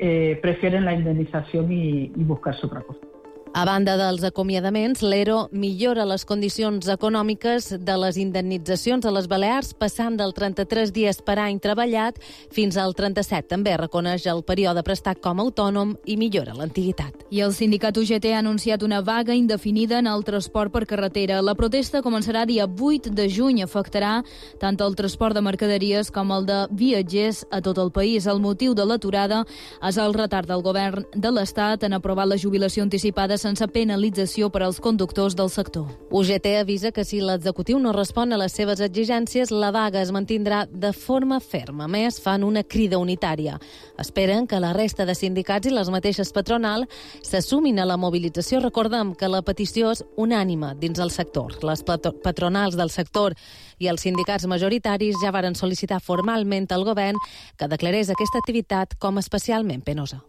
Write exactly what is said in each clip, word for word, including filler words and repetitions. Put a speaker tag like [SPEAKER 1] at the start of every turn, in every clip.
[SPEAKER 1] eh, prefieren la indemnización y, y buscarse otra cosa.
[SPEAKER 2] A banda dels acomiadaments, l'ERO millora les condicions econòmiques de les indemnitzacions a les Balears, passant del trenta-tres dies per any treballat fins al trenta-set. També reconeix el període prestat com a autònom i millora l'antiguitat.
[SPEAKER 3] I el sindicat U G T ha anunciat una vaga indefinida en el transport per carretera. La protesta començarà dia vuit de juny. Afectarà tant el transport de mercaderies com el de viatgers a tot el país. El motiu de l'aturada és el retard del govern de l'Estat en aprovar la jubilació anticipada sense penalització per als conductors del sector.
[SPEAKER 2] U G T avisa que si l'executiu no respon a les seves exigències, la vaga es mantindrà de forma ferma. A més, fan una crida unitària. Esperen que la resta de sindicats i les mateixes patronals se sumin a la mobilització. Recordem que la petició és unànime dins el sector. Les patronals del sector i els sindicats majoritaris ja varen sol·licitar formalment al govern que declarés aquesta activitat com especialment penosa.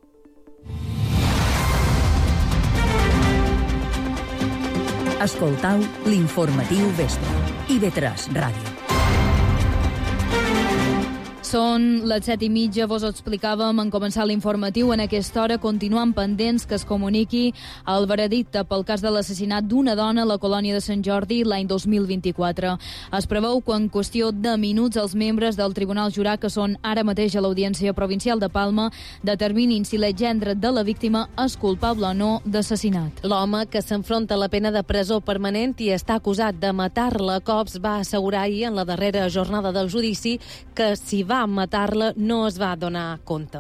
[SPEAKER 4] Escoltau l'informatiu Vespre. I ve tres Ràdio.
[SPEAKER 3] Són les set i mitja, vos ho explicàvem en començar l'informatiu. En aquesta hora continuem pendents que es comuniqui el veredicte pel cas de l'assassinat d'una dona a la colònia de Sant Jordi l'any dos mil vint-i-quatre. Es preveu que en qüestió de minuts els membres del Tribunal Jurat, que són ara mateix a l'Audiència Provincial de Palma, determinin si l'exgendre de la víctima és culpable o no d'assassinat.
[SPEAKER 2] L'home, que s'enfronta a la pena de presó permanent i està acusat de matar-la a cops, va assegurar ahir en la darrera jornada del judici que si va matar-la no es va donar compte.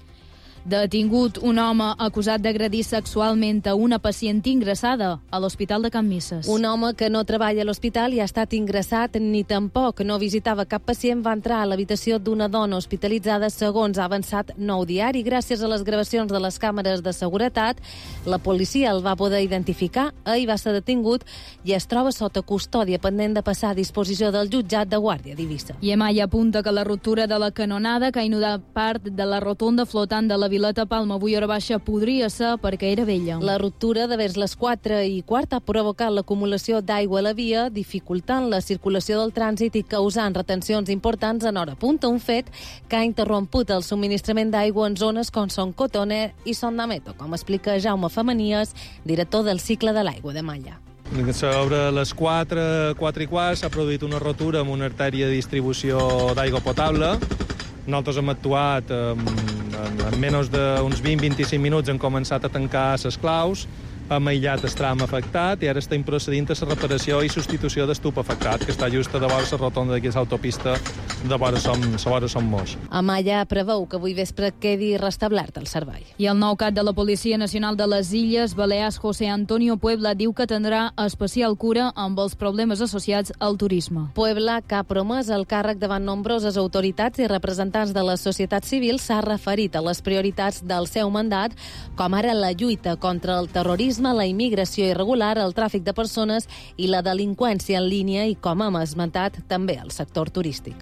[SPEAKER 3] Detingut un home acusat d'agredir sexualment a una pacient ingressada a l'Hospital de Can Misses.
[SPEAKER 2] Un home que no treballa a l'hospital i ha estat ingressat ni tampoc no visitava cap pacient va entrar a l'habitació d'una dona hospitalitzada, segons ha avançat Nou Diari. Gràcies a les gravacions de les càmeres de seguretat, la policia el va poder identificar. Ahir va ser detingut i es troba sota custòdia pendent de passar a disposició del jutjat de Guàrdia d'Eivissa.
[SPEAKER 3] I Emai apunta que la ruptura de la canonada que ha inundat part de la rotonda flotant de la Vileta Palma avui hora baixa podria ser perquè era vella.
[SPEAKER 2] La ruptura de vers les quatre i quart ha provocat l'acumulació d'aigua a la via, dificultant la circulació del trànsit i causant retencions importants en hora punta, un fet que ha interromput el subministrament d'aigua en zones com són Cotoner i Son d'Ameto, com explica Jaume Femenies, director del cicle de l'aigua de Malla.
[SPEAKER 5] Sobre les quatre, quatre i quart s'ha produït una rotura amb una artèria de distribució d'aigua potable. Nosaltres hem actuat en, en, en menys d'uns vint a vint-i-cinc minuts, hem començat a tancar les claus, hem aïllat el tram afectat i ara estem procedint a la reparació i substitució d'estup afectat, que està just a de vora la rotonda d'aquesta autopista de vora Som, vora Som Moix.
[SPEAKER 2] Amaya preveu que avui vespre quedi restablert el servei.
[SPEAKER 3] I el nou cap de la Policia Nacional de les Illes Balears, José Antonio Puebla, diu que tindrà especial cura amb els problemes associats al turisme.
[SPEAKER 2] Puebla, que ha promès el càrrec davant nombroses autoritats i representants de la societat civil, s'ha referit a les prioritats del seu mandat, com ara la lluita contra el terrorisme, la immigració irregular, el tràfic de persones i la delinqüència en línia i, com hem esmentat, també el sector turístic.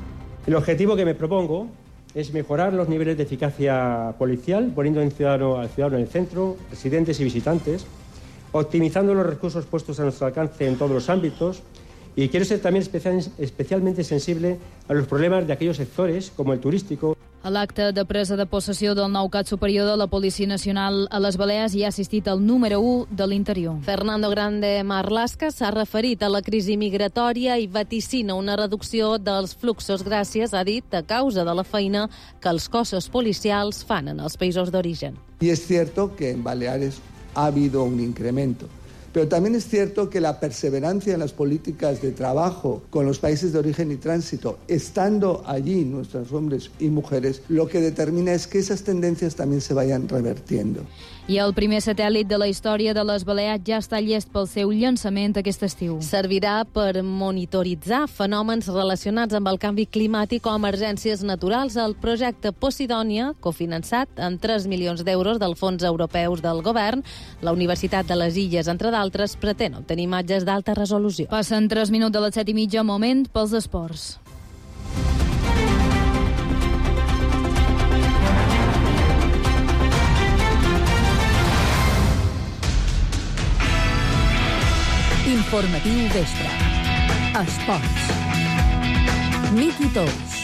[SPEAKER 6] El objetivo que me propongo es mejorar los niveles de eficacia policial, poniendo al ciudadano, al ciudadano en el centro, residentes y visitantes, optimizando los recursos puestos a nuestro alcance en todos los ámbitos, y quiero ser también especial, especialmente sensible a los problemas de aquellos sectores, como el turístico.
[SPEAKER 3] A l'acte de presa de possessió del nou cap superior de la Policia Nacional a les Balears hi ha assistit el número u de l'Interior.
[SPEAKER 2] Fernando Grande Marlaska s'ha referit a la crisi migratòria i vaticina una reducció dels fluxos gràcies, ha dit, a causa de la feina que els cossos policials fan en els països d'origen.
[SPEAKER 7] Y es cierto que en Baleares ha habido un incremento. Pero también es cierto que la perseverancia en las políticas de trabajo con los países de origen y tránsito, estando allí nuestros hombres y mujeres, lo que determina es que esas tendencias también se vayan revertiendo.
[SPEAKER 3] I el primer satèl·lit de la història de les Balears ja està llest pel seu llançament aquest estiu.
[SPEAKER 2] Servirà per monitoritzar fenòmens relacionats amb el canvi climàtic o emergències naturals. El projecte Posidònia, cofinançat amb tres milions d'euros del Fons Europeus del Govern, la Universitat de les Illes, entre d'altres, pretén obtenir imatges d'alta resolució.
[SPEAKER 3] Passen tres minuts de les set i mitja, moment pels esports.
[SPEAKER 4] Informatiu Vespre. Esports. Miqui Tous.